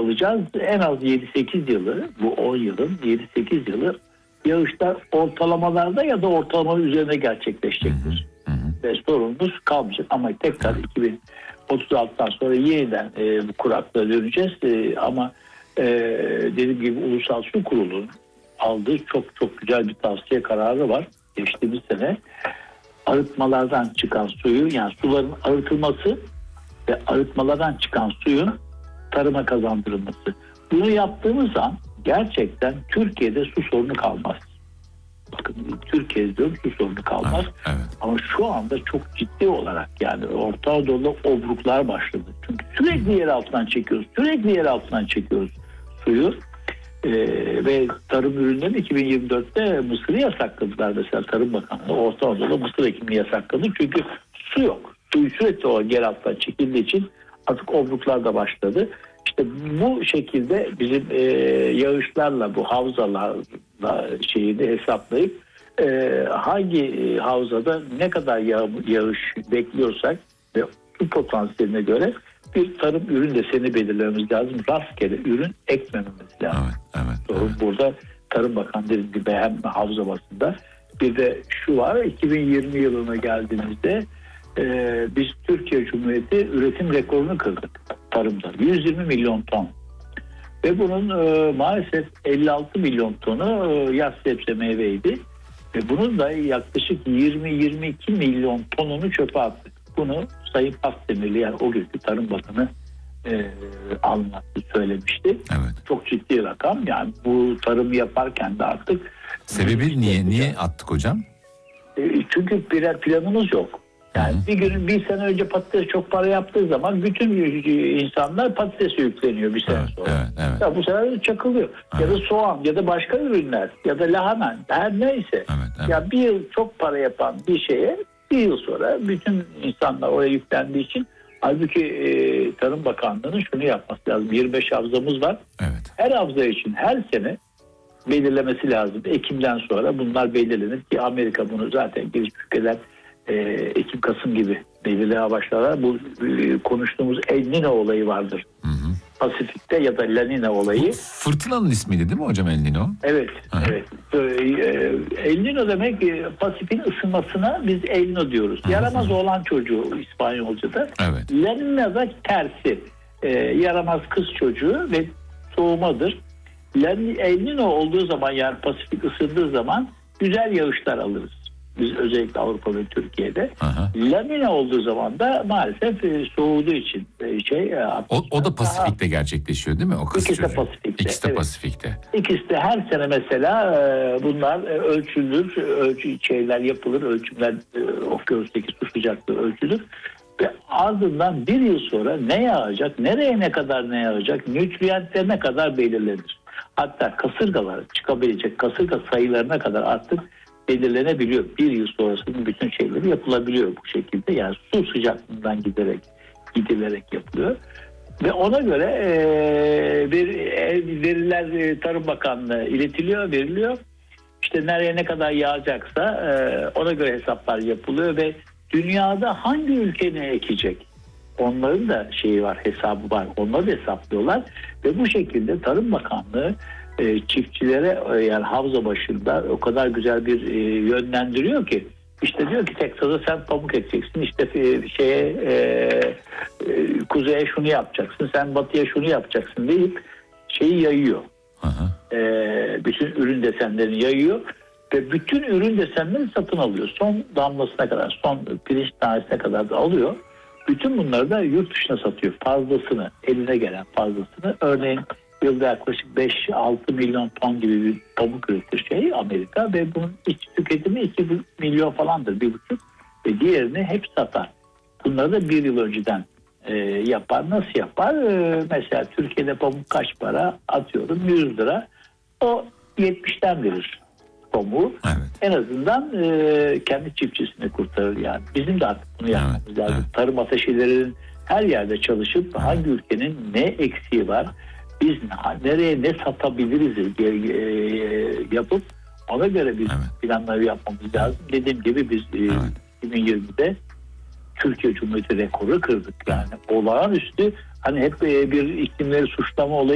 olacağız. En az 7-8 yılı, bu 10 yılın 7-8 yılı yağışlar ortalamalarda ya da ortalama üzerine gerçekleşecektir. Ve sorunumuz kalmayacak. Ama tekrar 2036'dan sonra yeniden bu kuraklığa döneceğiz. Ama dediğim gibi Ulusal Su Kurulu'nun aldığı çok güzel bir tavsiye kararı var. Geçtiğimiz sene arıtmalardan çıkan suyu, yani suların arıtılması ve arıtmalardan çıkan suyun tarıma kazandırılması. Bunu yaptığımız zaman gerçekten Türkiye'de su sorunu kalmaz. Bakın Türkiye'de diyorum, su sorunu kalmaz. Evet. Ama şu anda çok ciddi olarak yani Orta Anadolu'da obruklar başladı. Çünkü sürekli yer altından çekiyoruz suyu. Ve tarım ürünleri 2024'te mısırı yasakladılar. Mesela Tarım Bakanlığı Orta Anadolu'da mısır ekimini yasakladı. Çünkü su yok. Suyu sürekli o yer altından çekildiği için artık obruklar da başladı. İşte bu şekilde bizim yağışlarla, bu havzalarla şeyini hesaplayıp hangi havzada ne kadar yağış bekliyorsak ve su potansiyeline göre bir tarım ürün deseni belirlememiz lazım. Rastgele ürün ekmememiz lazım. Evet. Burada Tarım Bakanı dediğim gibi hem havza basında, bir de şu var, 2020 yılına geldiğimizde biz Türkiye Cumhuriyeti üretim rekorunu kırdık tarımda. 120 milyon ton. Ve bunun maalesef 56 milyon tonu yaz sebze meyveydi. Ve bunun da yaklaşık 20-22 milyon tonunu çöpe attık. Bunu Sayın Pakdemirli, yani o günkü Tarım Bakanı anlattı, söylemişti. Evet. Çok ciddi rakam. Yani bu tarımı yaparken de artık... Sebebi niye attık hocam? Çünkü planımız yok. Yani bir sene önce patates çok para yaptığı zaman bütün insanlar patatese yükleniyor bir sene sonra. Evet. Ya bu sefer çakılıyor. Evet. Ya da soğan ya da başka ürünler ya da lahana, her neyse. Evet. Ya bir yıl çok para yapan bir şeye bir yıl sonra bütün insanlar oraya yüklendiği için, halbuki Tarım Bakanlığı'nın şunu yapması lazım. 25 havzamız var. Evet. Her havza için her sene belirlemesi lazım. Ekim'den sonra bunlar belirlenir ki Amerika bunu zaten gelişmiş ülkeler Ekim-Kasım gibi belirlemeye başlarlar. Bu konuştuğumuz El Niño olayı vardır. Pasifik'te ya da La Niña olayı. Bu fırtınanın ismiydi değil mi hocam, El Niño? Evet. El Niño demek Pasifik'in ısınmasına biz El Niño diyoruz. Yaramaz olan çocuğu İspanyolca'da. Evet. La Niña da tersi. Yaramaz kız çocuğu ve soğumadır. El Niño olduğu zaman, yani Pasifik ısındığı zaman güzel yağışlar alırız. Biz özellikle Avrupa ve Türkiye'de. La Niña olduğu zaman da maalesef soğuduğu için o da Pasifik'te gerçekleşiyor değil mi? O kız İkisi de çocuğu. Pasifik'te. İkisi de Evet. Pasifik'te. İkisi de her sene mesela bunlar ölçülür, şeyler yapılır, ölçümler, okyanustaki su sıcaklığı ölçülür. Ve ardından bir yıl sonra ne yağacak, nereye ne kadar ne yağacak, nütriyentler ne kadar belirlenir. Hatta kasırgalar, çıkabilecek kasırga sayılarına kadar artık belirlenebiliyor. Bir yıl sonrasının bütün şeyleri yapılabiliyor bu şekilde. Yani su sıcaklığından gidilerek yapılıyor. Ve ona göre veriler Tarım Bakanlığı'na veriliyor. İşte nereye ne kadar yağacaksa ona göre hesaplar yapılıyor ve dünyada hangi ülke ne ekecek? Onların da şeyi var, hesabı var. Onları da hesaplıyorlar ve bu şekilde Tarım Bakanlığı çiftçilere, yani havza başında o kadar güzel bir yönlendiriyor ki, işte diyor ki Teksas'a sen pamuk ekeceksin, işte kuzeye şunu yapacaksın, sen batıya şunu yapacaksın deyip şeyi yayıyor. Bütün ürün desenlerini yayıyor ve bütün ürün desenlerini satın alıyor. Son damlasına kadar, son pirinç tanesine kadar da alıyor. Bütün bunları da yurt dışına satıyor. Fazlasını, eline gelen fazlasını. Örneğin yılda yaklaşık 5-6 milyon ton gibi bir pamuk üretir Amerika ve bunun iç tüketimi 2 milyon falandır, 1,5. Ve diğerini hep satar. Bunları da bir yıl önceden yapar. Nasıl yapar? Mesela Türkiye'de pamuk kaç para? Atıyorum 100 lira. O 70'ten verir pamuğu. Evet. En azından kendi çiftçisini kurtarır yani. Bizim de artık bunu yapmamız lazım. Evet. Tarım ateşilerinin her yerde çalışıp hangi ülkenin ne eksiği var, biz nereye ne satabiliriz yapıp ona göre biz planları yapmamız lazım. Dediğim gibi biz 2020'de Türkiye Cumhuriyeti rekoru kırdık yani. Olağanüstü, hani hep bir iklimleri suçlama olayı